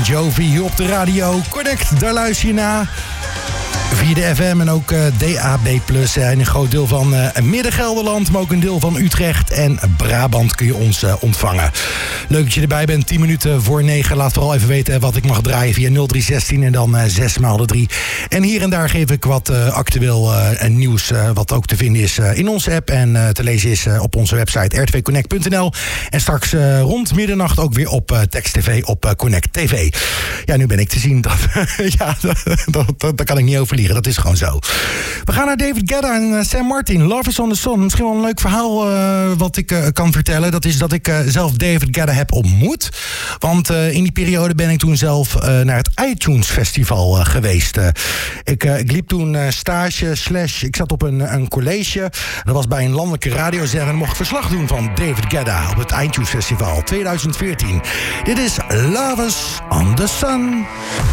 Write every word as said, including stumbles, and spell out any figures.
Jovi hier op de radio. Connect, daar luister je naar. Via de F M en ook uh, D A B plus. Uh, in een groot deel van uh, Midden-Gelderland, maar ook een deel van Utrecht en Brabant kun je ons uh, ontvangen. Leuk dat je erbij bent. tien minuten voor negen. Laat vooral even weten wat ik mag draaien via nul drie zestien en dan uh, zes maal de drie. En hier en daar geef ik wat uh, actueel uh, nieuws, uh, wat ook te vinden is uh, in onze app en uh, te lezen is uh, op onze website r twee connect punt n l. En straks uh, rond middernacht ook weer op uh, Text T V op uh, Connect T V. Ja, nu ben ik te zien. Dat, ja, dat, dat, daar kan ik niet over liegen. Dat is gewoon zo. We gaan naar David Guetta en uh, Sam Martin. Love is on the Sun. Misschien wel een leuk verhaal uh, wat ik uh, kan vertellen. Dat is dat ik uh, zelf David Guetta heb ontmoet. Want uh, in die periode ben ik toen zelf uh, naar het iTunes Festival uh, geweest. Uh, ik, uh, ik liep toen uh, stage slash... Ik zat op een, een college. Dat was bij een landelijke radiozender. En mocht verslag doen van David Guetta op het iTunes Festival twintig veertien. Dit is Love is on the Sun.